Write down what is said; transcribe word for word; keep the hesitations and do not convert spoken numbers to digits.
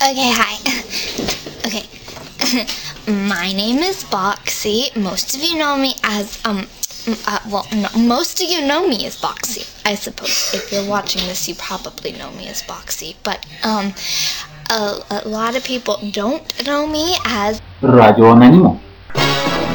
Okay, hi. Okay. My name is Boxy. Most of you know me as, um, uh, well, no, most of you know me as Boxy, I suppose. If you're watching this, you probably know me as Boxy. But, um, a, a lot of people don't know me as Radio Anonimo.